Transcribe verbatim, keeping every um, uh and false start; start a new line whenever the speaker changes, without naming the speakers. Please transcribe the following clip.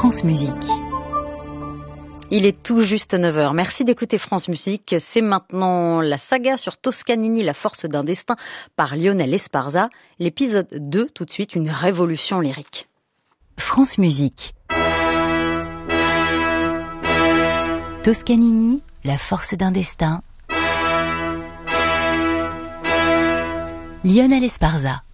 France Musique. Il est tout juste neuf heures. Merci d'écouter France Musique. C'est maintenant la saga sur Toscanini, la force d'un destin, par Lionel Esparza. L'épisode deux, tout de suite, une révolution lyrique. France Musique. Toscanini, la force d'un destin. Lionel Esparza.